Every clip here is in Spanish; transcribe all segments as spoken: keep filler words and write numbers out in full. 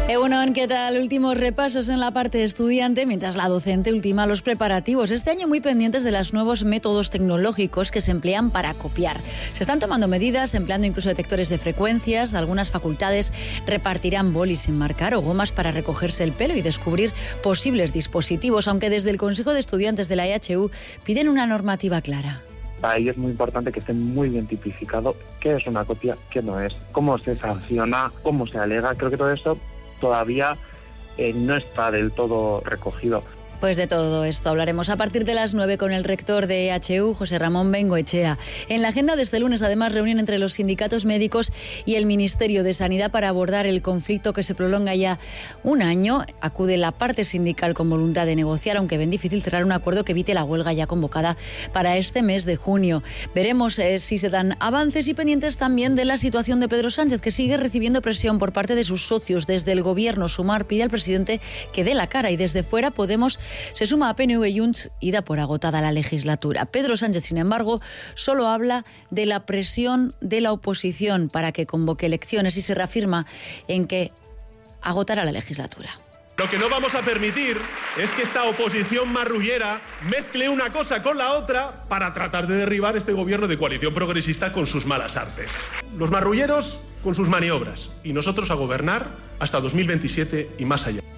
Egunon, ¿qué tal? Últimos repasos en la parte estudiante, mientras la docente ultima los preparativos. Este año muy pendientes de los nuevos métodos tecnológicos que se emplean para copiar. Se están tomando medidas, empleando incluso detectores de frecuencias. Algunas facultades repartirán bolis sin marcar o gomas para recogerse el pelo y descubrir posibles dispositivos, aunque desde el Consejo de Estudiantes de la E H U piden una normativa clara. Para ello es muy importante que esté muy bien tipificado qué es una copia, qué no es, cómo se sanciona, cómo se alega. Creo que todo esto todavía eh, no está del todo recogido. Pues de todo esto hablaremos a partir de las nueve con el rector de E H U, José Ramón Bengoechea. En la agenda de este lunes, además, reunión entre los sindicatos médicos y el Ministerio de Sanidad para abordar el conflicto que se prolonga ya un año. Acude la parte sindical con voluntad de negociar, aunque ven difícil cerrar un acuerdo que evite la huelga ya convocada para este mes de junio. Veremos eh, si se dan avances y pendientes también de la situación de Pedro Sánchez, que sigue recibiendo presión por parte de sus socios. Desde el Gobierno, Sumar pide al presidente que dé la cara y desde fuera Podemos se suma a P N V y Junts y da por agotada la legislatura. Pedro Sánchez, sin embargo, solo habla de la presión de la oposición para que convoque elecciones y se reafirma en que agotará la legislatura. Lo que no vamos a permitir es que esta oposición marrullera mezcle una cosa con la otra para tratar de derribar este gobierno de coalición progresista con sus malas artes. Los marrulleros con sus maniobras y nosotros a gobernar hasta dos mil veintisiete y más allá.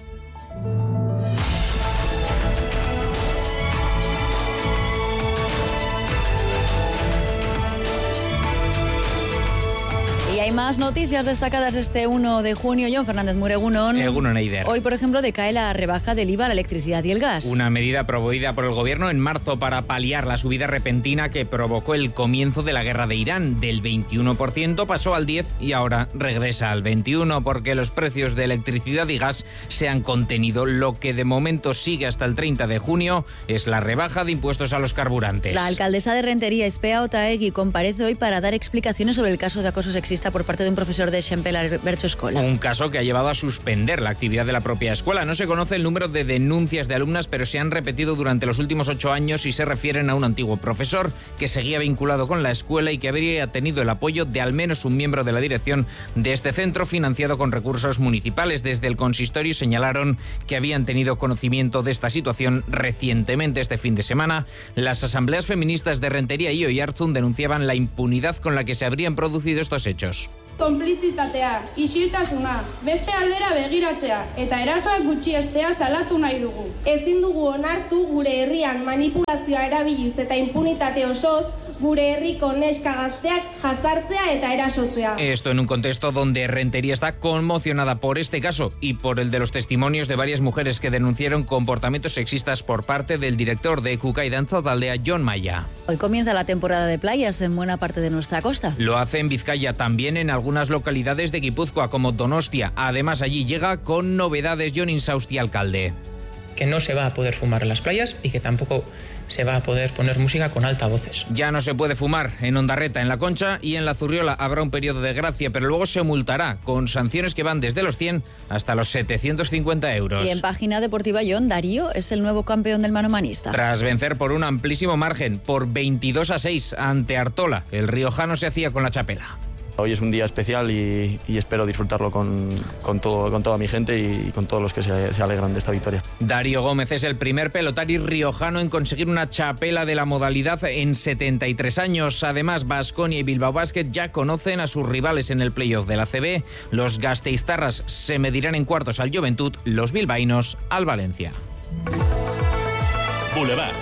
Hay más noticias destacadas este uno de junio. John Fernández Muregunon. Egunon, Eider. Hoy, por ejemplo, decae la rebaja del I V A a la electricidad y el gas. Una medida promovida por el gobierno en marzo para paliar la subida repentina que provocó el comienzo de la guerra de Irán. Del veintiuno por ciento pasó al diez por ciento y ahora regresa al veintiuno por ciento porque los precios de electricidad y gas se han contenido. Lo que de momento sigue hasta el treinta de junio es la rebaja de impuestos a los carburantes. La alcaldesa de Rentería, Izpea Otaegui, comparece hoy para dar explicaciones sobre el caso de acoso sexista por parte de un profesor de Xempel Bertso Escola. Un caso que ha llevado a suspender la actividad de la propia escuela. No se conoce el número de denuncias de alumnas, pero se han repetido durante los últimos ocho años y se refieren a un antiguo profesor que seguía vinculado con la escuela y que habría tenido el apoyo de al menos un miembro de la dirección de este centro financiado con recursos municipales. Desde el consistorio señalaron que habían tenido conocimiento de esta situación recientemente. Este fin de semana, las asambleas feministas de Rentería y Oiartzun denunciaban la impunidad con la que se habrían producido estos hechos. Konplizitatea, isiltasuna, beste aldera begiratzea eta erasoak gutxiestea salatu nahi dugu. Ezin dugu onartu gure herrian manipulazioa erabiliz eta impunitate osoz gure herriko neska gazteak jazartzea eta erasotzea. Esto en un contexto donde Rentería está conmocionada por este caso y por el de los testimonios de varias mujeres que denunciaron comportamientos sexistas por parte del director de Kukai Danza Taldea, Jon Maya. Hoy comienza la temporada de playas en buena parte de nuestra costa. Lo hace en Vizcaya, también en algunas localidades de Guipúzcoa como Donostia. Además, allí llega con novedades Jon Insausti, alcalde. Que no se va a poder fumar en las playas y que tampoco se va a poder poner música con altavoces. Ya no se puede fumar en Ondarreta, en La Concha y en La Zurriola. Habrá un periodo de gracia, pero luego se multará con sanciones que van desde los cien hasta los setecientos cincuenta euros. Y en página deportiva, John, Darío es el nuevo campeón del manomanista. Tras vencer por un amplísimo margen, por veintidós a seis ante Artola, el riojano se hacía con la chapela. Hoy es un día especial y, y espero disfrutarlo con, con, todo, con toda mi gente y con todos los que se, se alegran de esta victoria. Darío Gómez es el primer pelotari riojano en conseguir una chapela de la modalidad en setenta y tres años. Además, Baskonia y Bilbao Basket ya conocen a sus rivales en el playoff de la A C B. Los gasteiztarras se medirán en cuartos al Juventud, los bilbaínos al Valencia. Boulevard.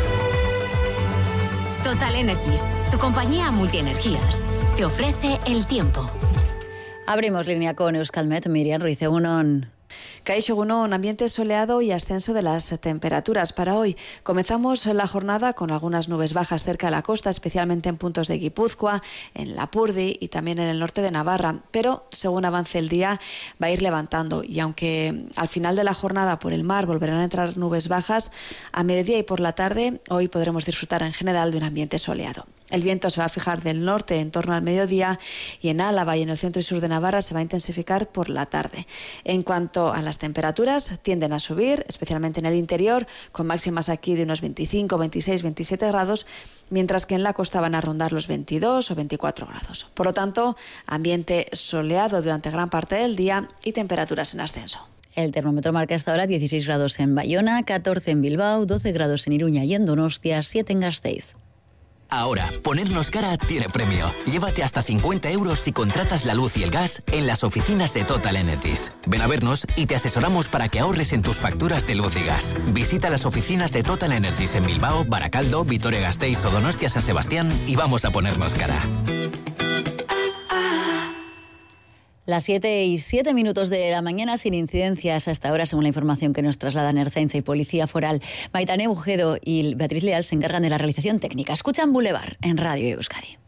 Total Energies, tu compañía multienergías, te ofrece el tiempo. Abrimos línea con Euskalmet, Miriam Ruiz. Egunon. Kaixo egunon, ambiente soleado y ascenso de las temperaturas para hoy. Comenzamos la jornada con algunas nubes bajas cerca de la costa, especialmente en puntos de Guipúzcoa, en Lapurdi y también en el norte de Navarra. Pero según avance el día va a ir levantando y aunque al final de la jornada por el mar volverán a entrar nubes bajas, a mediodía y por la tarde hoy podremos disfrutar en general de un ambiente soleado. El viento se va a fijar del norte en torno al mediodía y en Álava y en el centro y sur de Navarra se va a intensificar por la tarde. En cuanto a las temperaturas, tienden a subir, especialmente en el interior, con máximas aquí de unos veinticinco, veintiséis, veintisiete grados, mientras que en la costa van a rondar los veintidós o veinticuatro grados. Por lo tanto, ambiente soleado durante gran parte del día y temperaturas en ascenso. El termómetro marca hasta ahora dieciséis grados en Bayona, catorce en Bilbao, doce grados en Iruña y en Donostia, siete en Gasteiz. Ahora, ponernos cara tiene premio. Llévate hasta cincuenta euros si contratas la luz y el gas en las oficinas de Total Energies. Ven a vernos y te asesoramos para que ahorres en tus facturas de luz y gas. Visita las oficinas de Total Energies en Bilbao, Baracaldo, Vitoria-Gasteiz o Donostia San Sebastián y vamos a ponernos cara. Las siete y siete minutos de la mañana sin incidencias hasta ahora, según la información que nos trasladan Ertzaintza y Policía Foral. Maitane Bujedo y Beatriz Leal se encargan de la realización técnica. Escuchan Boulevard en Radio Euskadi.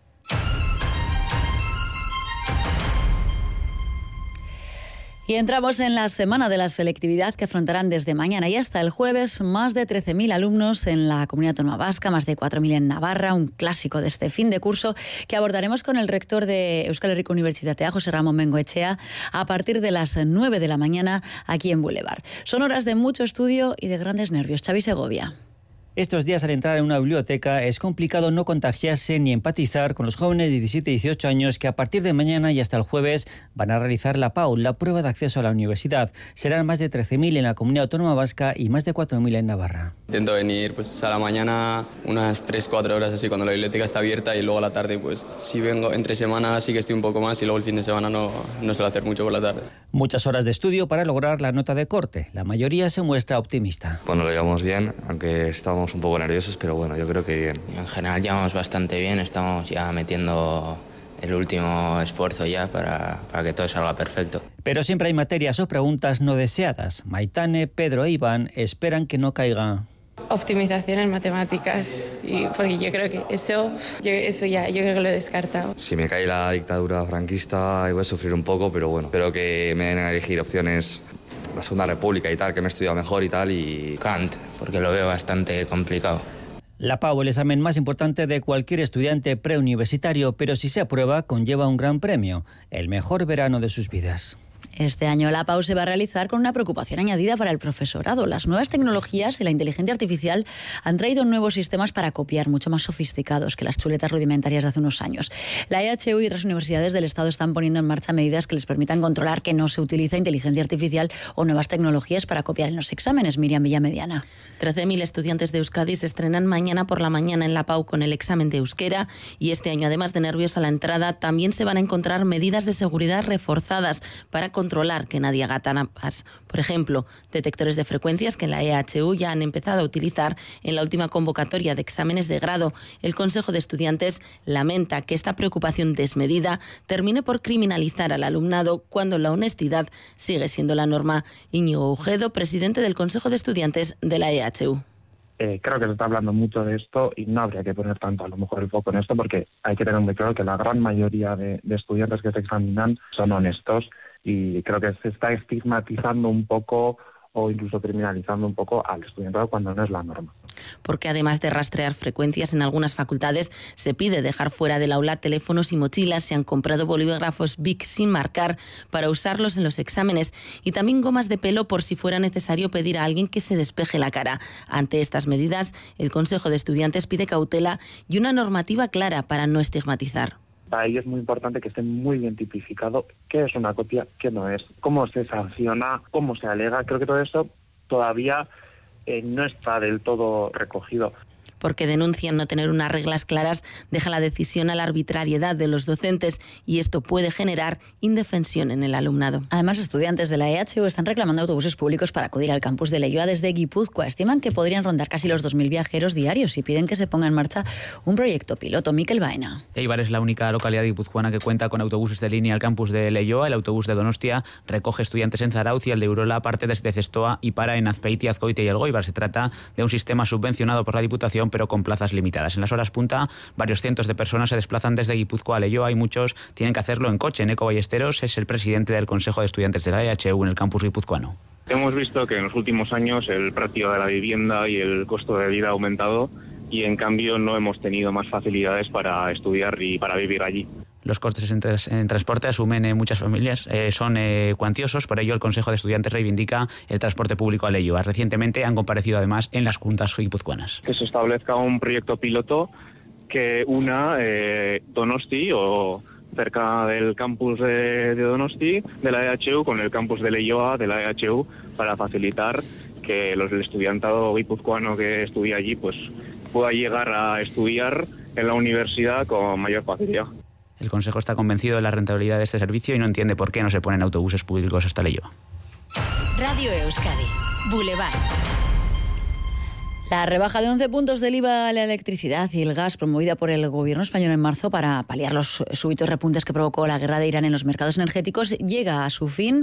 Y entramos en la semana de la selectividad que afrontarán desde mañana y hasta el jueves más de trece mil alumnos en la Comunidad Autónoma Vasca, más de cuatro mil en Navarra, un clásico de este fin de curso que abordaremos con el rector de Euskal Herriko Unibertsitatea, José Ramón Bengoechea, a partir de las nueve de la mañana aquí en Boulevard. Son horas de mucho estudio y de grandes nervios. Xavi Segovia. Estos días al entrar en una biblioteca es complicado no contagiarse ni empatizar con los jóvenes de diecisiete y dieciocho años que a partir de mañana y hasta el jueves van a realizar la P A U, la prueba de acceso a la universidad. Serán más de trece mil en la Comunidad Autónoma Vasca y más de cuatro mil en Navarra. Intento venir pues a la mañana unas tres cuatro horas así cuando la biblioteca está abierta y luego a la tarde pues si vengo entre semana sí que estoy un poco más y luego el fin de semana no, no suelo hacer mucho por la tarde. Muchas horas de estudio para lograr la nota de corte. La mayoría se muestra optimista. Bueno, lo llevamos bien, aunque estamos un poco nerviosos, pero bueno, yo creo que bien. En general llevamos bastante bien, estamos ya metiendo el último esfuerzo ya para, para que todo salga perfecto. Pero siempre hay materias o preguntas no deseadas. Maitane, Pedro e Iván esperan que no caiga. Optimización en matemáticas, y porque yo creo que eso, yo, eso ya, yo creo que lo he descartado. Si me cae la dictadura franquista voy a sufrir un poco, pero bueno, espero que me den a elegir opciones. La Segunda República y tal, que me he estudiado mejor y tal, y Kant, porque lo veo bastante complicado. La P A U, el examen más importante de cualquier estudiante preuniversitario, pero si se aprueba, conlleva un gran premio, el mejor verano de sus vidas. Este año la P A U se va a realizar con una preocupación añadida para el profesorado. Las nuevas tecnologías y la inteligencia artificial han traído nuevos sistemas para copiar, mucho más sofisticados que las chuletas rudimentarias de hace unos años. La E H U y otras universidades del Estado están poniendo en marcha medidas que les permitan controlar que no se utiliza inteligencia artificial o nuevas tecnologías para copiar en los exámenes. Miriam Villamediana. trece mil estudiantes de Euskadi se estrenan mañana por la mañana en la P A U con el examen de euskera y este año, además de nervios a la entrada, también se van a encontrar medidas de seguridad reforzadas para controlar que nadie haga trampas. Por ejemplo, detectores de frecuencias que en la E H U ya han empezado a utilizar en la última convocatoria de exámenes de grado. El Consejo de Estudiantes lamenta que esta preocupación desmedida termine por criminalizar al alumnado cuando la honestidad sigue siendo la norma. Íñigo Ujedo, presidente del Consejo de Estudiantes de la E H U. Eh, creo que se está hablando mucho de esto y no habría que poner tanto a lo mejor el foco en esto porque hay que tener muy claro que la gran mayoría de, de estudiantes que se examinan son honestos y creo que se está estigmatizando un poco o incluso criminalizando un poco al estudiantado cuando no es la norma. Porque además de rastrear frecuencias en algunas facultades, se pide dejar fuera del aula teléfonos y mochilas. Se han comprado bolígrafos Bic sin marcar para usarlos en los exámenes y también gomas de pelo por si fuera necesario pedir a alguien que se despeje la cara. Ante estas medidas, el Consejo de Estudiantes pide cautela y una normativa clara para no estigmatizar. Para ello es muy importante que esté muy bien tipificado qué es una copia, qué no es, cómo se sanciona, cómo se alega. Creo que todo esto todavía eh, no está del todo recogido. Porque denuncian no tener unas reglas claras, deja la decisión a la arbitrariedad de los docentes y esto puede generar indefensión en el alumnado. Además, estudiantes de la E H U están reclamando autobuses públicos para acudir al campus de Leioa desde Guipúzcoa. Estiman que podrían rondar casi los dos mil viajeros diarios y piden que se ponga en marcha un proyecto piloto. Mikel Baena. Eibar es la única localidad guipuzcoana que cuenta con autobuses de línea al campus de Leioa. El autobús de Donostia recoge estudiantes en Zarautz y el de Urola parte desde Zestoa y para en Azpeitia, Azkoite y Elgoibar. Se trata de un sistema subvencionado por la Diputación, pero con plazas limitadas. En las horas punta, varios cientos de personas se desplazan desde Guipúzcoa a Leioa y muchos tienen que hacerlo en coche. Neco Ballesteros es el presidente del Consejo de Estudiantes de la E H U en el campus guipuzcoano. Hemos visto que en los últimos años el precio de la vivienda y el costo de vida ha aumentado y en cambio no hemos tenido más facilidades para estudiar y para vivir allí. Los costes en, tras, en transporte asumen eh, muchas familias, eh, son eh, cuantiosos, por ello el Consejo de Estudiantes reivindica el transporte público a Leioa. Recientemente han comparecido además en las juntas guipuzcoanas. Que se establezca un proyecto piloto que una eh, Donosti o cerca del campus de, de Donosti de la E H U con el campus de Leioa de la E H U para facilitar que los del estudiantado guipuzcoano que estudia allí pues pueda llegar a estudiar en la universidad con mayor facilidad. El Consejo está convencido de la rentabilidad de este servicio y no entiende por qué no se ponen autobuses públicos hasta Leioa. Radio Euskadi, Boulevard. La rebaja de once puntos del I V A a la electricidad y el gas promovida por el gobierno español en marzo para paliar los súbitos repuntes que provocó la guerra de Irán en los mercados energéticos llega a su fin.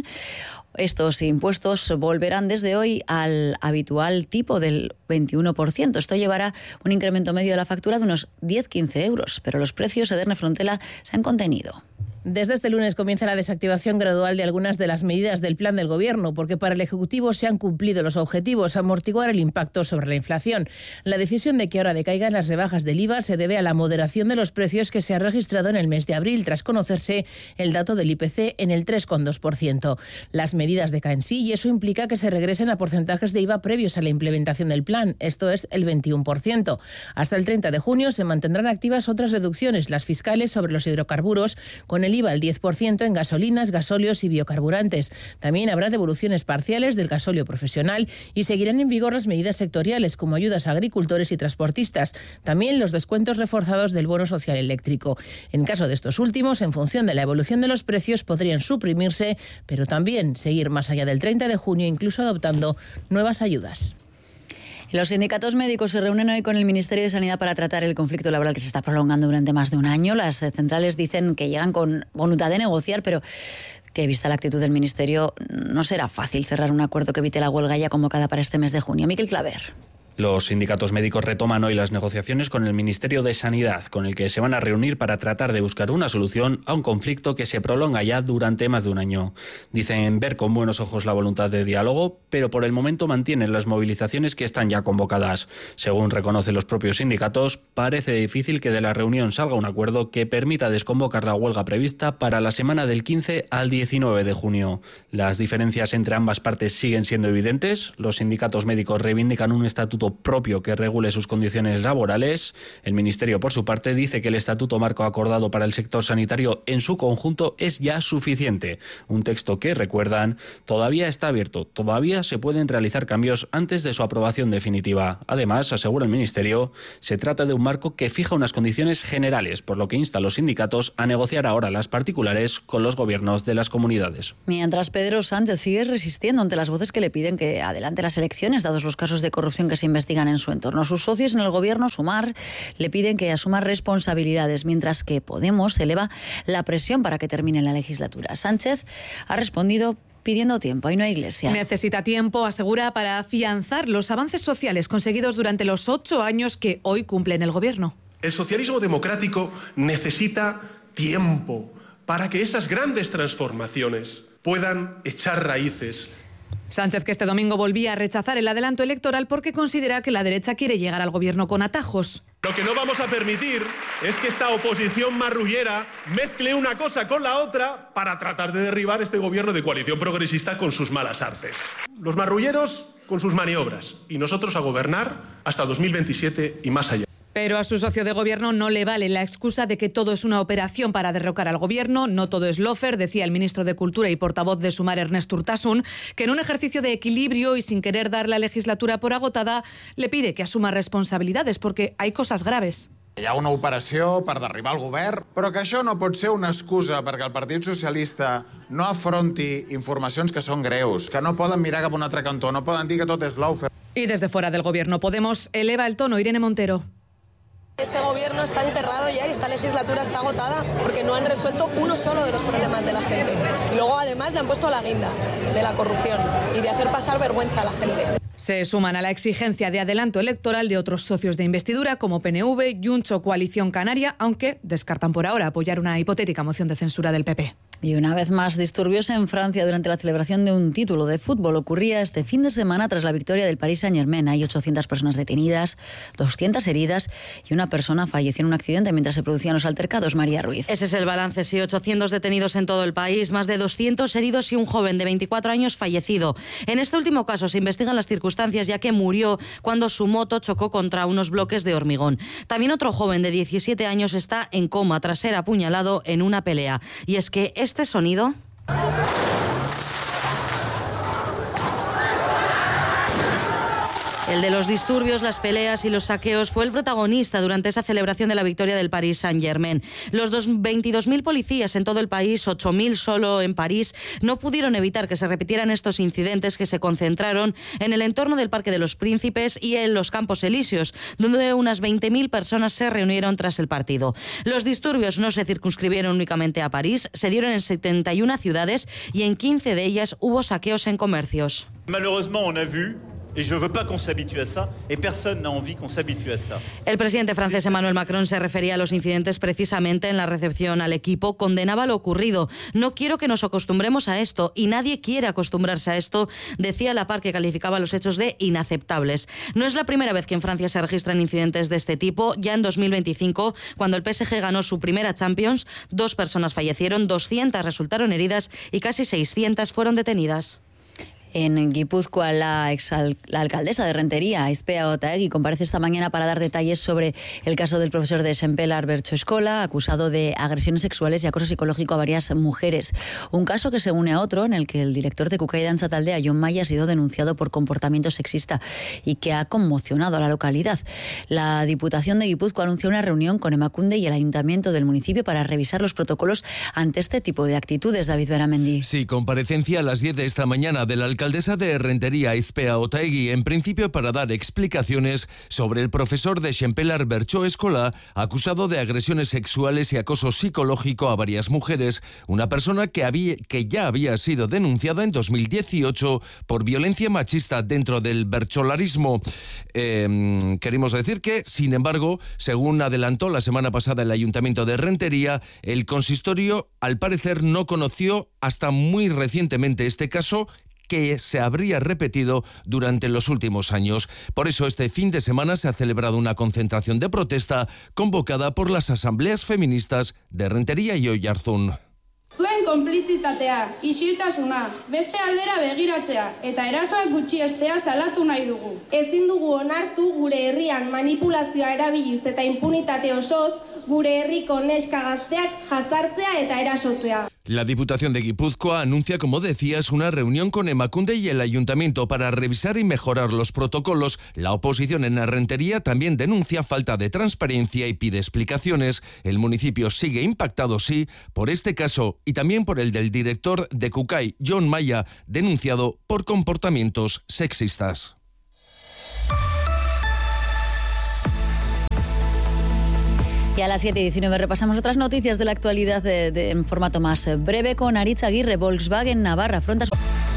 Estos impuestos volverán desde hoy al habitual tipo del veintiuno por ciento. Esto llevará un incremento medio de la factura de unos diez a quince euros, pero los precios, Edurne Frontela, se han contenido. Desde este lunes comienza la desactivación gradual de algunas de las medidas del plan del Gobierno, porque para el Ejecutivo se han cumplido los objetivos, amortiguar el impacto sobre la inflación. La decisión de que ahora decaigan las rebajas del I V A se debe a la moderación de los precios que se ha registrado en el mes de abril, tras conocerse el dato del I P C en el tres coma dos por ciento. Las medidas decaen sí y eso implica que se regresen a porcentajes de I V A previos a la implementación del plan, esto es el veintiuno por ciento. Hasta el treinta de junio se mantendrán activas otras reducciones, las fiscales sobre los hidrocarburos, con el I V A al diez por ciento en gasolinas, gasóleos y biocarburantes. También habrá devoluciones parciales del gasóleo profesional y seguirán en vigor las medidas sectoriales como ayudas a agricultores y transportistas. También los descuentos reforzados del bono social eléctrico. En caso de estos últimos, en función de la evolución de los precios, podrían suprimirse, pero también seguir más allá del treinta de junio, incluso adoptando nuevas ayudas. Los sindicatos médicos se reúnen hoy con el Ministerio de Sanidad para tratar el conflicto laboral que se está prolongando durante más de un año. Las centrales dicen que llegan con voluntad de negociar, pero que, vista la actitud del Ministerio, no será fácil cerrar un acuerdo que evite la huelga ya convocada para este mes de junio. Miquel Claver. Los sindicatos médicos retoman hoy las negociaciones con el Ministerio de Sanidad, con el que se van a reunir para tratar de buscar una solución a un conflicto que se prolonga ya durante más de un año. Dicen ver con buenos ojos la voluntad de diálogo, pero por el momento mantienen las movilizaciones que están ya convocadas. Según reconocen los propios sindicatos, parece difícil que de la reunión salga un acuerdo que permita desconvocar la huelga prevista para la semana del quince al diecinueve de junio. Las diferencias entre ambas partes siguen siendo evidentes. Los sindicatos médicos reivindican un estatuto propio que regule sus condiciones laborales. El Ministerio, por su parte, dice que el estatuto marco acordado para el sector sanitario en su conjunto es ya suficiente. Un texto que, recuerdan, todavía está abierto. Todavía se pueden realizar cambios antes de su aprobación definitiva. Además, asegura el Ministerio, se trata de un marco que fija unas condiciones generales, por lo que insta a los sindicatos a negociar ahora las particulares con los gobiernos de las comunidades. Mientras Pedro Sánchez sigue resistiendo ante las voces que le piden que adelante las elecciones, dados los casos de corrupción que se investigan en su entorno. Sus socios en el gobierno, Sumar, le piden que asuma responsabilidades, mientras que Podemos eleva la presión para que termine la legislatura. Sánchez ha respondido pidiendo tiempo. Ahí no hay Iglesia. Necesita tiempo, asegura, para afianzar los avances sociales conseguidos durante los ocho años que hoy cumplen el gobierno. El socialismo democrático necesita tiempo para que esas grandes transformaciones puedan echar raíces. Sánchez, que este domingo volvía a rechazar el adelanto electoral porque considera que la derecha quiere llegar al gobierno con atajos. Lo que no vamos a permitir es que esta oposición marrullera mezcle una cosa con la otra para tratar de derribar este gobierno de coalición progresista con sus malas artes. Los marrulleros con sus maniobras y nosotros a gobernar hasta dos mil veintisiete y más allá. Pero a su socio de gobierno no le vale la excusa de que todo es una operación para derrocar al gobierno, no todo es lofer, decía el ministro de Cultura y portavoz de Sumar, Ernest Urtasun, que en un ejercicio de equilibrio y sin querer dar la legislatura por agotada, le pide que asuma responsabilidades porque hay cosas graves. Hi ha una operació per derribar el govern, però que això no pot ser una excusa perquè el Partit Socialista no afronti informacions que són greus, que no poden mirar cap a un altre cantó, no poden dir que tot és lofer. Y desde fuera del gobierno Podemos eleva el tono. Irene Montero. Este gobierno está enterrado ya y esta legislatura está agotada porque no han resuelto uno solo de los problemas de la gente. Y luego además le han puesto la guinda de la corrupción y de hacer pasar vergüenza a la gente. Se suman a la exigencia de adelanto electoral de otros socios de investidura como P N V, Junts o Coalición Canaria, aunque descartan por ahora apoyar una hipotética moción de censura del P P. Y una vez más, disturbios en Francia durante la celebración de un título de fútbol. Ocurría este fin de semana tras la victoria del Paris Saint-Germain. Hay ochocientas personas detenidas, doscientas heridas y una persona falleció en un accidente mientras se producían los altercados. María Ruiz. Ese es el balance, sí, ochocientos detenidos en todo el país, más de doscientos heridos y un joven de veinticuatro años fallecido. En este último caso se investigan las circunstancias, ya que murió cuando su moto chocó contra unos bloques de hormigón. También otro joven de diecisiete años está en coma tras ser apuñalado en una pelea. Y es que este sonido... El de los disturbios, las peleas y los saqueos fue el protagonista durante esa celebración de la victoria del Paris Saint-Germain. Los veintidós mil policías en todo el país, ocho mil solo en París, no pudieron evitar que se repitieran estos incidentes que se concentraron en el entorno del Parque de los Príncipes y en los Campos Elíseos, donde unas veinte mil personas se reunieron tras el partido. Los disturbios no se circunscribieron únicamente a París, se dieron en setenta y una ciudades y en quince de ellas hubo saqueos en comercios. Malheureusement, on a vu Et je veux pas qu'on s'habitue à ça, et personne n'a envie qu'on s'habitue à ça. El presidente francés Emmanuel Macron se refería a los incidentes precisamente en la recepción al equipo, condenaba lo ocurrido. No quiero que nos acostumbremos a esto, y nadie quiere acostumbrarse a esto, decía la par, que calificaba los hechos de inaceptables. No es la primera vez que en Francia se registran incidentes de este tipo. Ya en dos mil veinticinco, cuando el P S G ganó su primera Champions, dos personas fallecieron, doscientas resultaron heridas y casi seiscientas fueron detenidas. En Guipúzcoa, la, exal, la alcaldesa de Rentería, Aizpea Otaegui, comparece esta mañana para dar detalles sobre el caso del profesor de Xempelar Bertso Eskola, acusado de agresiones sexuales y acoso psicológico a varias mujeres. Un caso que se une a otro en el que el director de Kukai Dantza Taldea, Jon Maya, ha sido denunciado por comportamiento sexista y que ha conmocionado a la localidad. La Diputación de Guipúzcoa anunció una reunión con Emakunde y el Ayuntamiento del municipio para revisar los protocolos ante este tipo de actitudes. David Beramendi. Sí, comparecencia a las diez de esta mañana de la alcaldesa de Rentería, Aizpea Otaegui, en principio para dar explicaciones sobre el profesor de Xempelar Bertso Eskola, acusado de agresiones sexuales y acoso psicológico a varias mujeres, una persona que, había, que ya había sido denunciada en dos mil dieciocho por violencia machista dentro del bercholarismo. Eh, queremos decir que, sin embargo, según adelantó la semana pasada el Ayuntamiento de Rentería, el consistorio al parecer no conoció hasta muy recientemente este caso, que se habría repetido durante los últimos años. Por eso este fin de semana se ha celebrado una concentración de protesta convocada por las asambleas feministas de Rentería y Oiarzún. Zuen konplizitatea, isiltasuna, beste aldera begiratzea eta erasoak gutxiestea salatu nahi dugu. Ezin dugu onartu gure herrian manipulazioa erabiliz eta impunitate osoz gure herriko neska gazteak jazartzea eta erasotzea. La Diputación de Guipúzcoa anuncia, como decías, una reunión con Emakunde y el Ayuntamiento para revisar y mejorar los protocolos. La oposición en Rentería también denuncia falta de transparencia y pide explicaciones. El municipio sigue impactado, sí, por este caso y también por el del director de Kukai, Jon Maya, denunciado por comportamientos sexistas. Y a las siete y diecinueve repasamos otras noticias de la actualidad de, de, en formato más breve con Aritz Aguirre. Volkswagen Navarra afronta...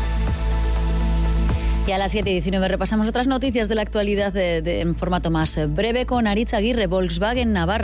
Y a las siete y diecinueve repasamos otras noticias de la actualidad de, de, en formato más breve con Aritz Aguirre. Volkswagen Navarra